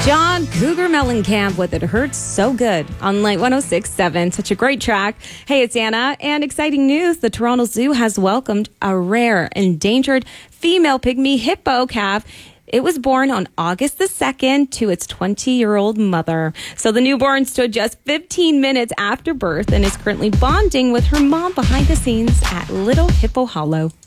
John Cougar Mellencamp with It Hurts So Good on Light 106.7. Such a great track. Hey, it's Anna. And exciting news. The Toronto Zoo has welcomed a rare, endangered female pygmy hippo calf. It was born on August the 2nd to its 20-year-old mother. So the newborn stood just 15 minutes after birth and is currently bonding with her mom behind the scenes at Little Hippo Hollow.